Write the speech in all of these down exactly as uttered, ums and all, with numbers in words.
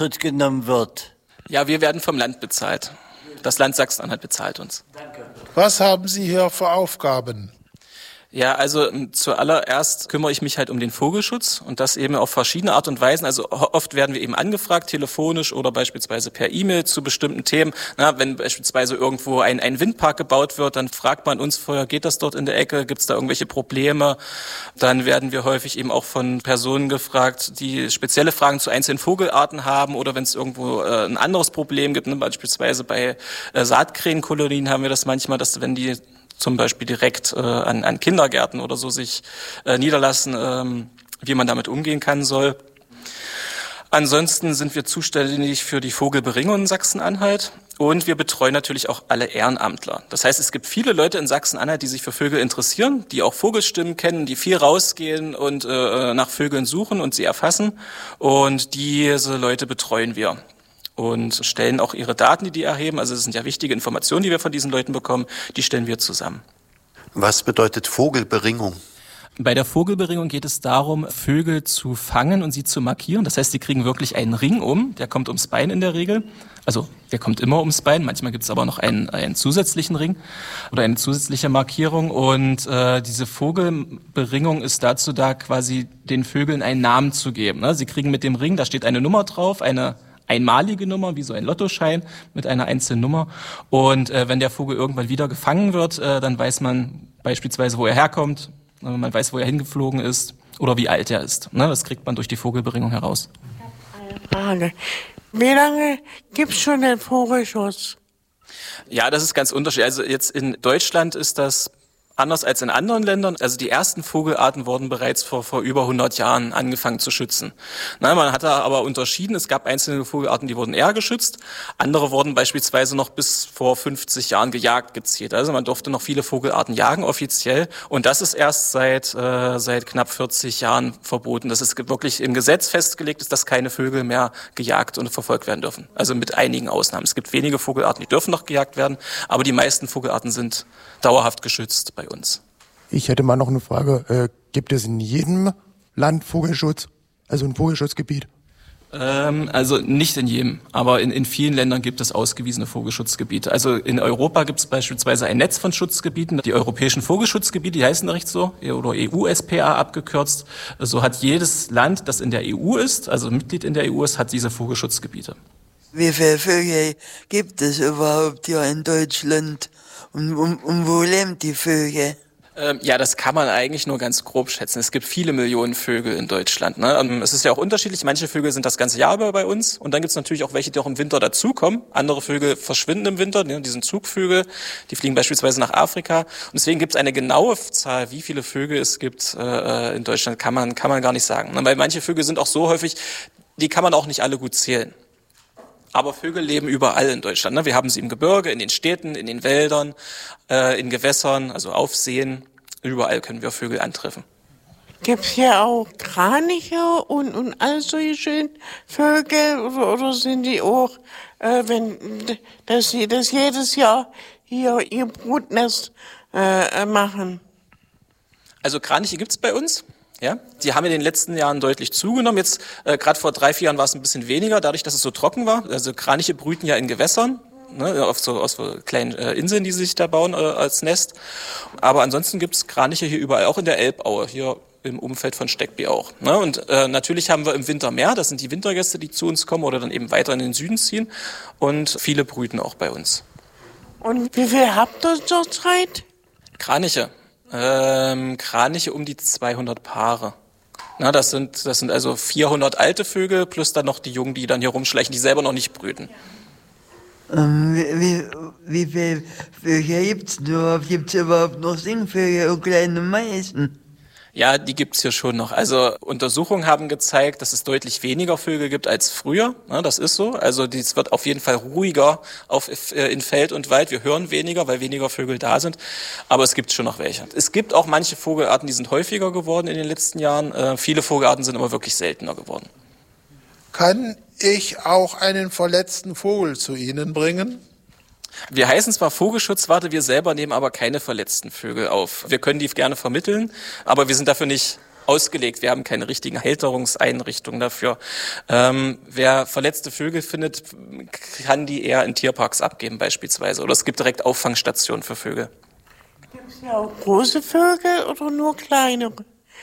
genommen wird? Ja, wir werden vom Land bezahlt. Das Land Sachsen-Anhalt bezahlt uns. Danke. Was haben Sie hier für Aufgaben? Ja, also zuallererst kümmere ich mich halt um den Vogelschutz und das eben auf verschiedene Art und Weisen. Also oft werden wir eben angefragt, telefonisch oder beispielsweise per E-Mail zu bestimmten Themen. Na, wenn beispielsweise irgendwo ein, ein Windpark gebaut wird, dann fragt man uns vorher, geht das dort in der Ecke, gibt es da irgendwelche Probleme? Dann werden wir häufig eben auch von Personen gefragt, die spezielle Fragen zu einzelnen Vogelarten haben oder wenn es irgendwo äh, ein anderes Problem gibt, ne, beispielsweise bei äh, Saatkrähenkolonien haben wir das manchmal, dass wenn die zum Beispiel direkt äh, an, an Kindergärten oder so sich äh, niederlassen, ähm, wie man damit umgehen kann soll. Ansonsten sind wir zuständig für die Vogelberingung in Sachsen-Anhalt und wir betreuen natürlich auch alle Ehrenamtler. Das heißt, es gibt viele Leute in Sachsen-Anhalt, die sich für Vögel interessieren, die auch Vogelstimmen kennen, die viel rausgehen und äh, nach Vögeln suchen und sie erfassen. Und diese Leute betreuen wir und stellen auch ihre Daten, die die erheben, also das sind ja wichtige Informationen, die wir von diesen Leuten bekommen, die stellen wir zusammen. Was bedeutet Vogelberingung? Bei der Vogelberingung geht es darum, Vögel zu fangen und sie zu markieren. Das heißt, sie kriegen wirklich einen Ring um, der kommt ums Bein in der Regel. Also der kommt immer ums Bein, manchmal gibt es aber noch einen, einen zusätzlichen Ring oder eine zusätzliche Markierung. Und äh, diese Vogelberingung ist dazu da, quasi den Vögeln einen Namen zu geben. Ne? Sie kriegen mit dem Ring, da steht eine Nummer drauf, eine einmalige Nummer, wie so ein Lottoschein mit einer einzelnen Nummer. Und äh, wenn der Vogel irgendwann wieder gefangen wird, äh, dann weiß man beispielsweise, wo er herkommt, äh, man weiß, wo er hingeflogen ist oder wie alt er ist. Ne? Das kriegt man durch die Vogelberingung heraus. Ich habe eine Frage. Wie lange gibt es schon den Vogelschutz? Ja, das ist ganz unterschiedlich. Also jetzt in Deutschland ist das anders als in anderen Ländern. Also die ersten Vogelarten wurden bereits vor, vor über hundert Jahren angefangen zu schützen. Na, man hat da aber unterschieden. Es gab einzelne Vogelarten, die wurden eher geschützt. Andere wurden beispielsweise noch bis vor fünfzig Jahren gejagt gezielt. Also man durfte noch viele Vogelarten jagen offiziell. Und das ist erst seit, äh, seit knapp vierzig Jahren verboten. Das ist wirklich im Gesetz festgelegt, ist, dass keine Vögel mehr gejagt und verfolgt werden dürfen. Also mit einigen Ausnahmen. Es gibt wenige Vogelarten, die dürfen noch gejagt werden. Aber die meisten Vogelarten sind dauerhaft geschützt bei uns. Ich hätte mal noch eine Frage. Äh, gibt es in jedem Land Vogelschutz? Also ein Vogelschutzgebiet? Ähm, also nicht in jedem, aber in, in vielen Ländern gibt es ausgewiesene Vogelschutzgebiete. Also in Europa gibt es beispielsweise ein Netz von Schutzgebieten, die europäischen Vogelschutzgebiete, die heißen recht so, oder E U S P A abgekürzt. So hat jedes Land, das in der E U ist, also Mitglied in der E U ist, hat diese Vogelschutzgebiete. Wie viele Vögel gibt es überhaupt hier in Deutschland? Und, und, und wo leben die Vögel? Ähm, ja, das kann man eigentlich nur ganz grob schätzen. Es gibt viele Millionen Vögel in Deutschland. Ne? Ähm, es ist ja auch unterschiedlich. Manche Vögel sind das ganze Jahr über bei uns. Und dann gibt es natürlich auch welche, die auch im Winter dazukommen. Andere Vögel verschwinden im Winter. Ne? Die sind Zugvögel. Die fliegen beispielsweise nach Afrika. Und deswegen gibt es eine genaue Zahl, wie viele Vögel es gibt äh, in Deutschland, kann man, kann man gar nicht sagen. Ne? Weil manche Vögel sind auch so häufig, die kann man auch nicht alle gut zählen. Aber Vögel leben überall in Deutschland. Ne? Wir haben sie im Gebirge, in den Städten, in den Wäldern, äh, in Gewässern, also auf Seen. Überall können wir Vögel antreffen. Gibt es hier auch Kraniche und, und all solche schönen Vögel? Oder, oder sind die auch, äh, wenn dass sie das jedes Jahr hier ihr Brutnest äh, machen? Also Kraniche gibt's bei uns. Ja, die haben in den letzten Jahren deutlich zugenommen. Jetzt, äh, gerade vor drei, vier Jahren war es ein bisschen weniger, dadurch, dass es so trocken war. Also Kraniche brüten ja in Gewässern, ne, auf so, auf so kleinen äh, Inseln, die sie sich da bauen äh, als Nest. Aber ansonsten gibt's Kraniche hier überall, auch in der Elbaue, hier im Umfeld von Steckby auch. Ne? Und äh, natürlich haben wir im Winter mehr, das sind die Wintergäste, die zu uns kommen oder dann eben weiter in den Süden ziehen. Und viele brüten auch bei uns. Und wie viel habt ihr zurzeit? Kraniche. Ähm, Kraniche um die zweihundert Paare. Na, das sind, das sind also vierhundert alte Vögel plus dann noch die Jungen, die dann hier rumschleichen, die selber noch nicht brüten. Ähm, wie, wie, wie viele Vögel gibt's überhaupt? Gibt's überhaupt noch Singvögel und kleine Meisen? Ja, die gibt's hier schon noch. Also Untersuchungen haben gezeigt, dass es deutlich weniger Vögel gibt als früher. Ja, das ist so. Also es wird auf jeden Fall ruhiger auf, in Feld und Wald. Wir hören weniger, weil weniger Vögel da sind. Aber es gibt schon noch welche. Es gibt auch manche Vogelarten, die sind häufiger geworden in den letzten Jahren. Äh, viele Vogelarten sind aber wirklich seltener geworden. Kann ich auch einen verletzten Vogel zu Ihnen bringen? Wir heißen zwar Vogelschutzwarte, wir selber nehmen aber keine verletzten Vögel auf. Wir können die gerne vermitteln, aber wir sind dafür nicht ausgelegt. Wir haben keine richtigen Halterungseinrichtungen dafür. Ähm, wer verletzte Vögel findet, kann die eher in Tierparks abgeben beispielsweise. Oder es gibt direkt Auffangstationen für Vögel. Gibt es ja auch große Vögel oder nur kleinere?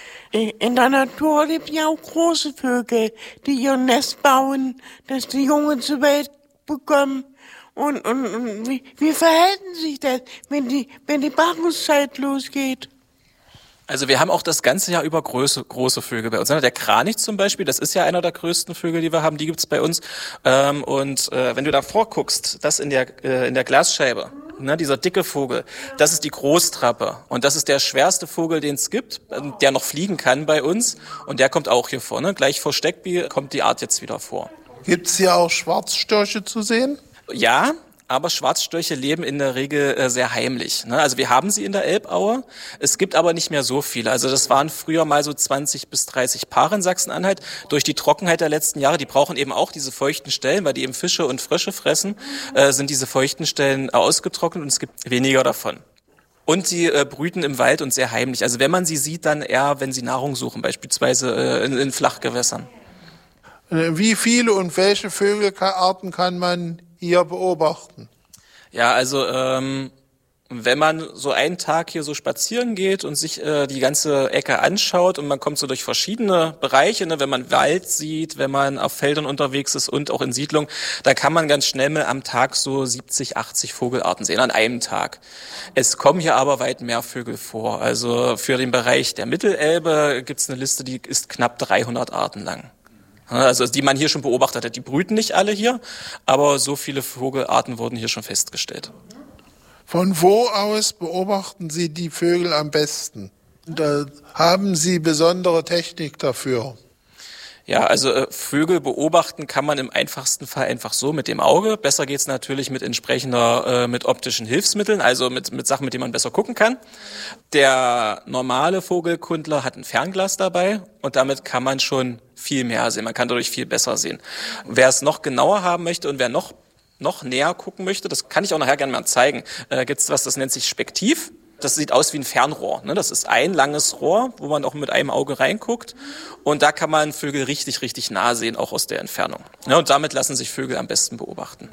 In der Natur leben ja auch große Vögel, die ihr Nest bauen, dass die Jungen zur Welt bekommen. Und, und, und wie, wie verhalten sich das, wenn die, wenn die Paarungszeit losgeht? Also wir haben auch das ganze Jahr über große, große Vögel bei uns. Der Kranich zum Beispiel, das ist ja einer der größten Vögel, die wir haben, die gibt's bei uns. Ähm, und äh, wenn du da vorguckst, das in der, äh, in der Glasscheibe, ne, dieser dicke Vogel, das ist die Großtrappe. Und das ist der schwerste Vogel, den es gibt, der noch fliegen kann bei uns. Und der kommt auch hier vor. Ne? Gleich vor Steckby kommt die Art jetzt wieder vor. Gibt's hier auch Schwarzstörche zu sehen? Ja, aber Schwarzstörche leben in der Regel äh, sehr heimlich. Ne? Also wir haben sie in der Elbaue, es gibt aber nicht mehr so viele. Also das waren früher mal so zwanzig bis dreißig Paare in Sachsen-Anhalt. Durch die Trockenheit der letzten Jahre, die brauchen eben auch diese feuchten Stellen, weil die eben Fische und Frösche fressen, äh, sind diese feuchten Stellen ausgetrocknet und es gibt weniger davon. Und sie äh, brüten im Wald und sehr heimlich. Also wenn man sie sieht, dann eher, wenn sie Nahrung suchen, beispielsweise äh, in, in Flachgewässern. Wie viele und welche Vögelarten kann man hier beobachten? Ja, also ähm, wenn man so einen Tag hier so spazieren geht und sich äh, die ganze Ecke anschaut und man kommt so durch verschiedene Bereiche, ne, wenn man Wald sieht, wenn man auf Feldern unterwegs ist und auch in Siedlungen, da kann man ganz schnell mal am Tag so siebzig, achtzig Vogelarten sehen, an einem Tag. Es kommen hier aber weit mehr Vögel vor. Also für den Bereich der Mittelelbe gibt's eine Liste, die ist knapp dreihundert Arten lang. Also die man hier schon beobachtet hat. Die brüten nicht alle hier, aber so viele Vogelarten wurden hier schon festgestellt. Von wo aus beobachten Sie die Vögel am besten? Da haben Sie besondere Technik dafür? Ja, also äh, Vögel beobachten kann man im einfachsten Fall einfach so mit dem Auge. Besser geht's natürlich mit entsprechender, äh, mit optischen Hilfsmitteln, also mit, mit Sachen, mit denen man besser gucken kann. Der normale Vogelkundler hat ein Fernglas dabei und damit kann man schon viel mehr sehen. Man kann dadurch viel besser sehen. Wer es noch genauer haben möchte und wer noch noch näher gucken möchte, das kann ich auch nachher gerne mal zeigen. Da gibt's was, das nennt sich Spektiv. Das sieht aus wie ein Fernrohr. Ne? Das ist ein langes Rohr, wo man auch mit einem Auge reinguckt. Und da kann man Vögel richtig, richtig nah sehen, auch aus der Entfernung. Ja, und damit lassen sich Vögel am besten beobachten.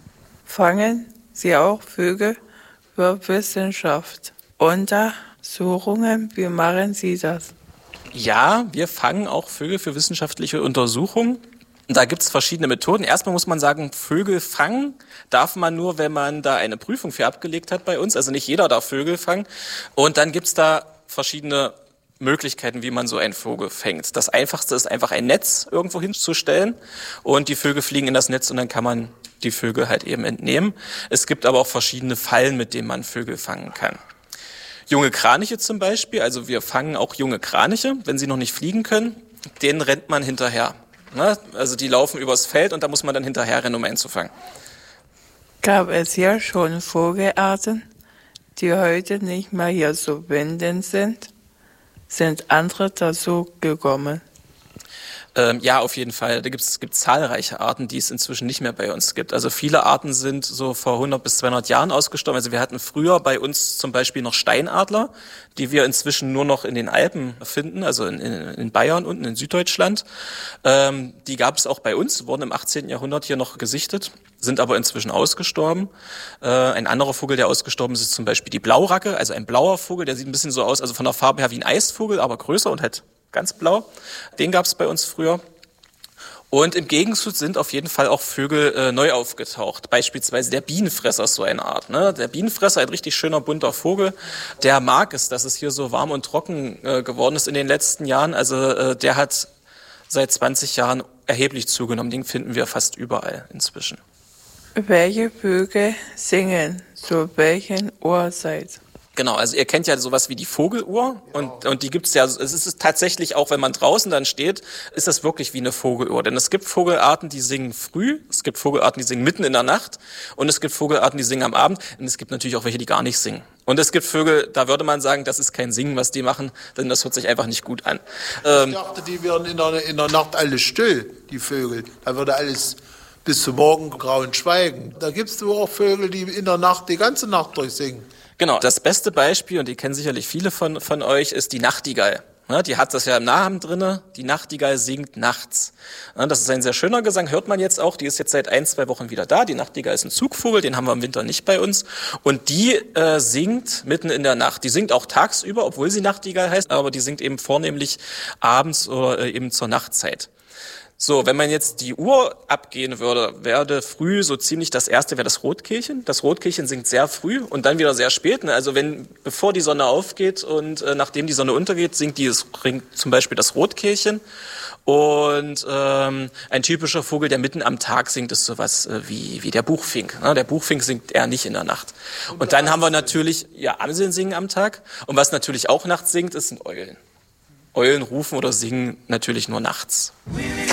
Fangen Sie auch Vögel für Wissenschaft? Untersuchungen, wie machen Sie das? Ja, wir fangen auch Vögel für wissenschaftliche Untersuchungen. Da gibt's verschiedene Methoden. Erstmal muss man sagen, Vögel fangen darf man nur, wenn man da eine Prüfung für abgelegt hat bei uns. Also nicht jeder darf Vögel fangen. Und dann gibt's da verschiedene Möglichkeiten, wie man so einen Vogel fängt. Das Einfachste ist einfach ein Netz irgendwo hinzustellen und die Vögel fliegen in das Netz und dann kann man die Vögel halt eben entnehmen. Es gibt aber auch verschiedene Fallen, mit denen man Vögel fangen kann. Junge Kraniche zum Beispiel, also wir fangen auch junge Kraniche, wenn sie noch nicht fliegen können, denen rennt man hinterher. Ne? Also die laufen übers Feld und da muss man dann hinterher rennen, um einzufangen. Gab es hier schon Vogelarten, die heute nicht mehr hier zu finden sind? Sind andere dazu gekommen? Ähm, ja, auf jeden Fall. Da gibt es gibt zahlreiche Arten, die es inzwischen nicht mehr bei uns gibt. Also viele Arten sind so vor hundert bis zweihundert Jahren ausgestorben. Also wir hatten früher bei uns zum Beispiel noch Steinadler, die wir inzwischen nur noch in den Alpen finden, also in, in, in Bayern unten in Süddeutschland. Ähm, die gab es auch bei uns, wurden im achtzehnten Jahrhundert hier noch gesichtet, sind aber inzwischen ausgestorben. Äh, ein anderer Vogel, der ausgestorben ist, ist zum Beispiel die Blauracke, also ein blauer Vogel, der sieht ein bisschen so aus, also von der Farbe her wie ein Eisvogel, aber größer und halt ganz blau. Den gab es bei uns früher. Und im Gegenzug sind auf jeden Fall auch Vögel äh, neu aufgetaucht. Beispielsweise der Bienenfresser ist so eine Art. Ne? Der Bienenfresser, ein richtig schöner, bunter Vogel. Der mag es, dass es hier so warm und trocken äh, geworden ist in den letzten Jahren. Also äh, der hat seit zwanzig Jahren erheblich zugenommen. Den finden wir fast überall inzwischen. Welche Vögel singen zu welchen Uhrzeit? Genau, also ihr kennt ja sowas wie die Vogeluhr und und die gibt's ja, es ist tatsächlich auch, wenn man draußen dann steht, ist das wirklich wie eine Vogeluhr. Denn es gibt Vogelarten, die singen früh, es gibt Vogelarten, die singen mitten in der Nacht und es gibt Vogelarten, die singen am Abend und es gibt natürlich auch welche, die gar nicht singen. Und es gibt Vögel, da würde man sagen, das ist kein Singen, was die machen, denn das hört sich einfach nicht gut an. Ähm, ich dachte, die wären in der, in der Nacht alle still, die Vögel. Da würde alles bis zum Morgengrauen schweigen. Da gibt's wohl auch Vögel, die in der Nacht die ganze Nacht durchsingen. Genau, das beste Beispiel, und die kennen sicherlich viele von, von euch, ist die Nachtigall. Ja, die hat das ja im Namen drinne. Die Nachtigall singt nachts. Ja, das ist ein sehr schöner Gesang, hört man jetzt auch. Die ist jetzt seit ein, zwei Wochen wieder da. Die Nachtigall ist ein Zugvogel, den haben wir im Winter nicht bei uns. Und die äh, singt mitten in der Nacht. Die singt auch tagsüber, obwohl sie Nachtigall heißt, aber die singt eben vornehmlich abends oder äh, eben zur Nachtzeit. So, wenn man jetzt die Uhr abgehen würde, wäre früh so ziemlich das erste wäre das Rotkehlchen. Das Rotkehlchen singt sehr früh und dann wieder sehr spät. Also wenn, bevor die Sonne aufgeht und äh, nachdem die Sonne untergeht, singt die singt zum Beispiel das Rotkehlchen. Und ähm, ein typischer Vogel, der mitten am Tag singt, ist sowas äh, wie wie der Buchfink. Ne? Der Buchfink singt eher nicht in der Nacht. Und dann haben wir natürlich, ja, Amseln singen am Tag. Und was natürlich auch nachts singt, ist sind Eulen. Eulen rufen oder singen natürlich nur nachts.